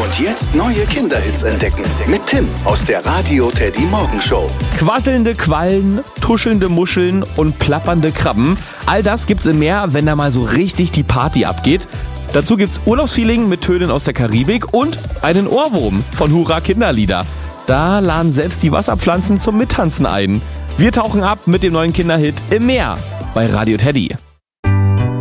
Und jetzt neue Kinderhits entdecken. Mit Tim aus der Radio Teddy Morgenshow. Quasselnde Quallen, tuschelnde Muscheln und plappernde Krabben. All das gibt's im Meer, wenn da mal so richtig die Party abgeht. Dazu gibt's Urlaubsfeeling mit Tönen aus der Karibik und einen Ohrwurm von Hurra Kinderlieder. Da laden selbst die Wasserpflanzen zum Mittanzen ein. Wir tauchen ab mit dem neuen Kinderhit Im Meer bei Radio Teddy.